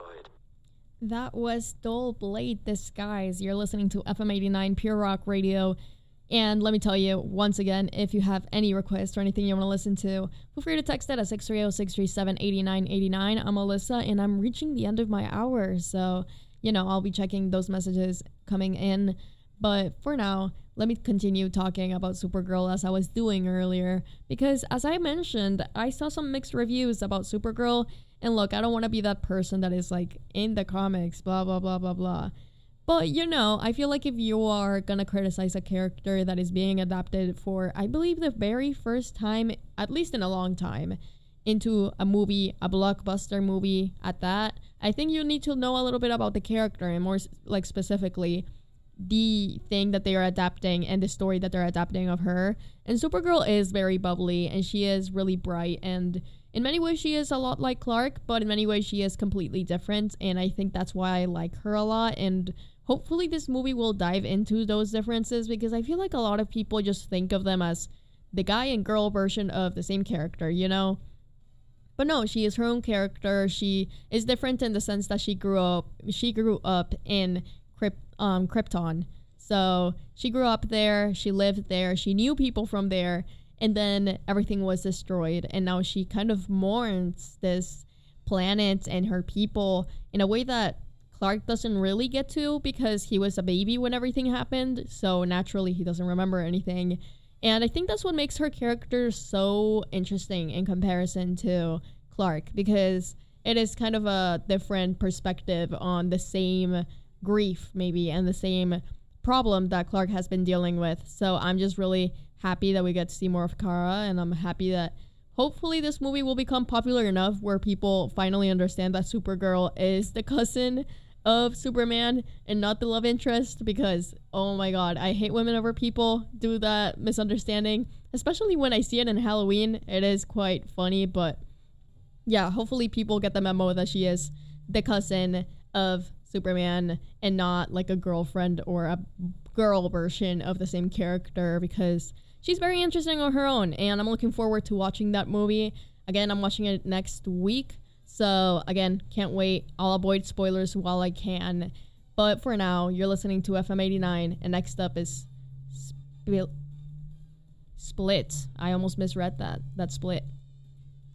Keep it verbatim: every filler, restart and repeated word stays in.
That was Dull Blade Disguise. You're listening to F M eighty-nine Pure Rock Radio. And let me tell you, once again, if you have any requests or anything you want to listen to, feel free to text it at six three zero, six three seven, eight nine eight nine. I'm Alyssa, and I'm reaching the end of my hour. So, you know, I'll be checking those messages coming in. But for now, let me continue talking about Supergirl as I was doing earlier. Because as I mentioned, I saw some mixed reviews about Supergirl. And look, I don't want to be that person that is like in the comics, blah, blah, blah, blah, blah. But, you know, I feel like if you are going to criticize a character that is being adapted for, I believe, the very first time, at least in a long time, into a movie, a blockbuster movie at that, I think you need to know a little bit about the character and more like specifically the thing that they are adapting and the story that they're adapting of her. And Supergirl is very bubbly and she is really bright, and in many ways she is a lot like Clark, but in many ways she is completely different, and I think that's why I like her a lot. And hopefully this movie will dive into those differences, because I feel like a lot of people just think of them as the guy and girl version of the same character, you know? But no, she is her own character. She is different in the sense that she grew up she grew up in Kryp- um, Krypton. So she grew up there, she lived there, she knew people from there, and then everything was destroyed. And now she kind of mourns this planet and her people in a way that Clark doesn't really get to, because he was a baby when everything happened. So naturally, he doesn't remember anything. And I think that's what makes her character so interesting in comparison to Clark, because it is kind of a different perspective on the same grief, maybe, and the same problem that Clark has been dealing with. So I'm just really happy that we get to see more of Kara, and I'm happy that hopefully this movie will become popular enough where people finally understand that Supergirl is the cousin of Superman and not the love interest, because oh my god, I hate whenever people do that misunderstanding, especially when I see it in Halloween. It is quite funny, but yeah, hopefully people get the memo that she is the cousin of Superman and not like a girlfriend or a girl version of the same character, because she's very interesting on her own, and I'm looking forward to watching that movie. Again, I'm watching it next week, so again, can't wait. I'll avoid spoilers while I can, but for now, you're listening to F M eighty-nine, and next up is Spil- Split. I almost misread that. That's Split.